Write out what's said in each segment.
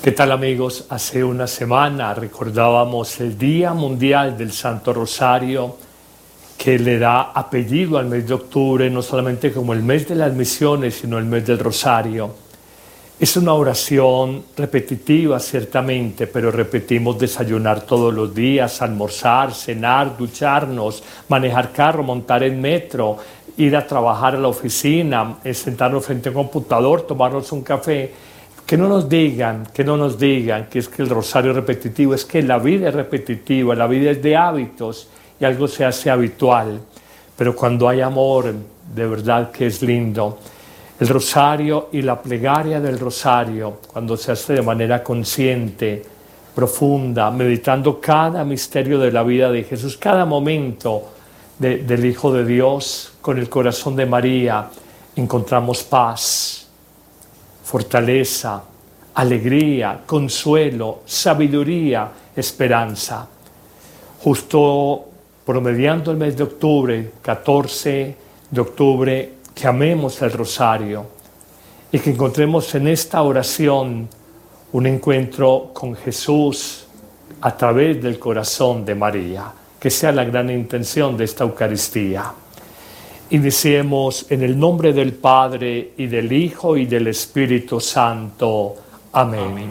¿Qué tal, amigos? Hace una semana recordábamos el Día Mundial del Santo Rosario, que le da apellido al mes de octubre, no solamente como el mes de las misiones, sino el mes del Rosario. Es una oración repetitiva, ciertamente, pero repetimos desayunar todos los días, almorzar, cenar, ducharnos, manejar carro, montar en metro, ir a trabajar a la oficina, sentarnos frente a un computador, tomarnos un café. Que no nos digan que es que el rosario es repetitivo, es que la vida es repetitiva, la vida es de hábitos y algo se hace habitual. Pero cuando hay amor, de verdad que es lindo. El rosario y la plegaria del rosario, cuando se hace de manera consciente, profunda, meditando cada misterio de la vida de Jesús, cada momento del Hijo de Dios, con el corazón de María, encontramos paz, fortaleza, alegría, consuelo, sabiduría, esperanza. Justo promediando el mes de octubre, 14 de octubre, que amemos el rosario y que encontremos en esta oración un encuentro con Jesús a través del corazón de María, que sea la gran intención de esta Eucaristía. Iniciemos en el nombre del Padre, y del Hijo, y del Espíritu Santo. Amén. Amén.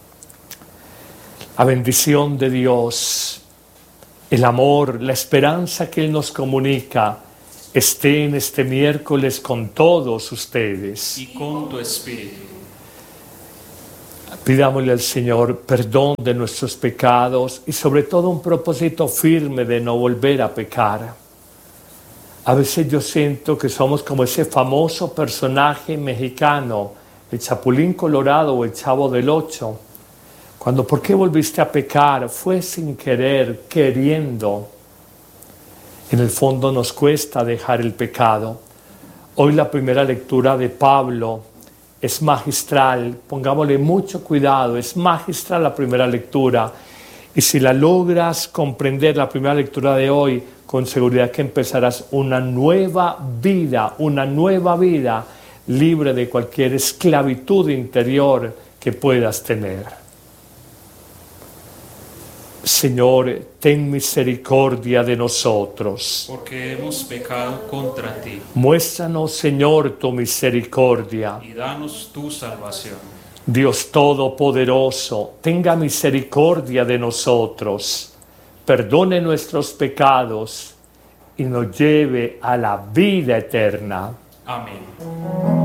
La bendición de Dios, el amor, la esperanza que Él nos comunica, esté en este miércoles con todos ustedes. Y con tu espíritu. Pidámosle al Señor perdón de nuestros pecados y sobre todo un propósito firme de no volver a pecar. A veces yo siento que somos como ese famoso personaje mexicano, el Chapulín Colorado o el Chavo del Ocho. Cuando, ¿por qué volviste a pecar? Fue sin querer, queriendo. En el fondo nos cuesta dejar el pecado. Hoy la primera lectura de Pablo es magistral, pongámosle mucho cuidado, es magistral la primera lectura. Y si la logras comprender, la primera lectura de hoy, con seguridad que empezarás una nueva vida libre de cualquier esclavitud interior que puedas tener. Señor, ten misericordia de nosotros. Porque hemos pecado contra ti. Muéstranos, Señor, tu misericordia. Y danos tu salvación. Dios Todopoderoso, tenga misericordia de nosotros, perdone nuestros pecados y nos lleve a la vida eterna. Amén.